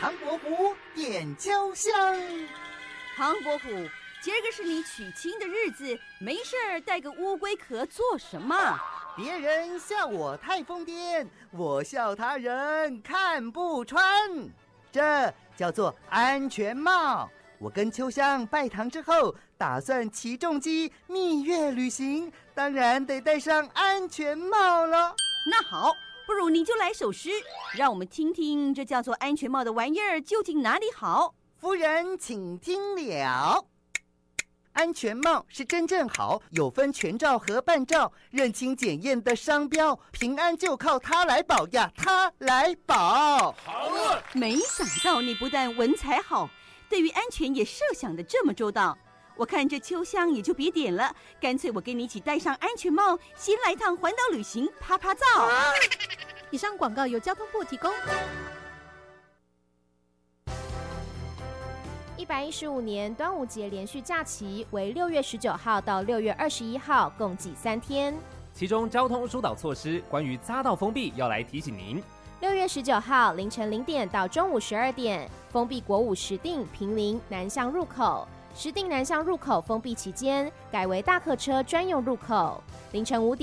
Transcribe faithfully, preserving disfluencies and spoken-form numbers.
唐伯虎点秋香。 唐伯虎，今儿个是你娶亲的日子，没事儿带个乌龟壳做什么？ 别人笑我太疯癫，我笑他人看不穿。这叫做安全帽。我跟秋香拜堂之后，打算骑重机蜜月旅行，当然得戴上安全帽了。 那好，不如你就来首诗，让我们听听这叫做安全帽的玩意儿究竟哪里好。 夫人请听了，安全帽是真正好，有分全罩和半罩，认清检验的商标，平安就靠它来保呀，它来保。 好了， 没想到你不但文采好，对于安全也设想的这么周到。我看这秋香也就别点了，干脆我跟你一起戴上安全帽，先来趟环岛旅行，拍拍照。 啊、以上广告由交通部提供。 一百一十五年端午节连续假期为六月十九号到六月二十一号，共计三天。 其中交通疏导措施关于匝道封闭要来提醒您。 六月十九号凌晨零点到中午十二点，封闭国五石碇、坪林南向入口。石碇南向入口封闭期间，改为大客车专用入口。凌晨五点。